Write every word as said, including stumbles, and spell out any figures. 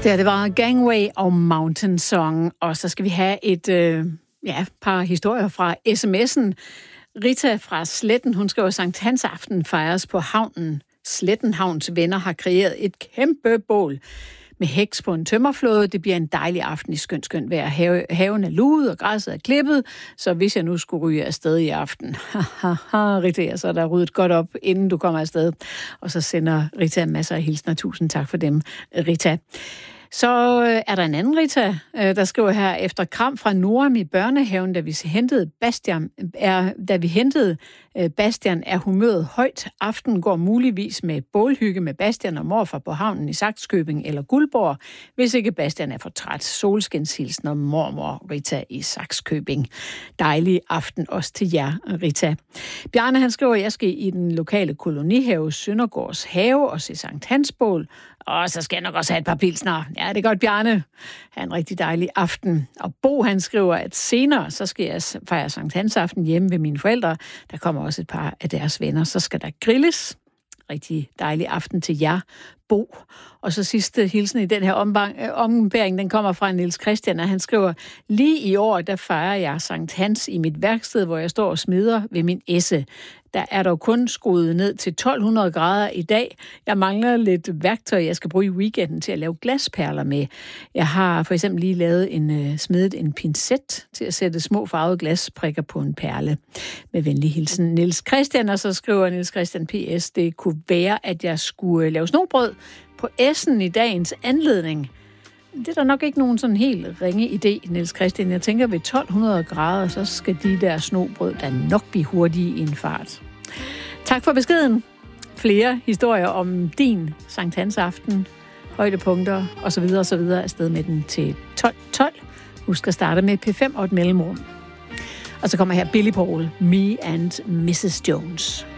Det, det var Gangway og Mountain Song, og så skal vi have et øh, ja, par historier fra sms'en. Rita fra Sletten, hun skriver, Sankt Hans aften fejres på havnen. Slettenhavns venner har kreeret et kæmpe bål med heks på en tømmerflåde. Det bliver en dejlig aften i skønt, skønt vejr. Have, haven er luet, og græsset er klippet, så hvis jeg nu skulle ryge afsted i aften, haha, Rita, så er der ryddet godt op, inden du kommer afsted. Og så sender Rita masser af hilsner. Tusind tak for dem, Rita. Så er der en anden Rita, der skriver her, efter kram fra Noram i børnehaven, da vi hentede Bastian, er, da vi hentede Bastian, er humøret højt. Aften går muligvis med bålhygge med Bastian og morfar på havnen i Sakskøbing eller Guldborg, hvis ikke Bastian er for træt. Solskinshilsen og mormor Rita i Sakskøbing. Dejlig aften også til jer, Rita. Bjarne, han skriver, jeg skal i den lokale kolonihave Søndergårds have og se Sankt Hans bål. Og så skal jeg nok også have et par pilsner. Ja, det er godt, Bjarne. Ha' en rigtig dejlig aften. Og Bo, han skriver, at senere, så skal jeg fejre Sankt Hans aften hjemme ved mine forældre. Der kommer også et par af deres venner. Så skal der grilles. Rigtig dejlig aften til jer, Bo. Og så sidste hilsen i den her ombæring, den kommer fra Niels Christian, og han skriver, lige i år, der fejrer jeg Sankt Hans i mit værksted, hvor jeg står og smider ved min esse. Der er dog kun skruet ned til tolv hundrede grader i dag. Jeg mangler lidt værktøj, jeg skal bruge i weekenden til at lave glasperler med. Jeg har for eksempel lige lavet en, smedet en pincet til at sætte små farvede glasprikker på en perle. Med venlig hilsen, Niels Christian, og så skriver Niels Christian P S, det kunne være, at jeg skulle lave snobrød på Essen i dagens anledning. Det er der nok ikke nogen sådan helt ringe idé, Niels Christian. Jeg tænker, ved tolv hundrede grader, så skal de der snobrød da nok blive hurtige i en fart. Tak for beskeden. Flere historier om din Sankt Hans aften, højdepunkter osv. osv. afsted med den til tolv tolv. Husk at starte med P fem og et mellemrum. Og så kommer her Billy Paul, Me and missus Jones.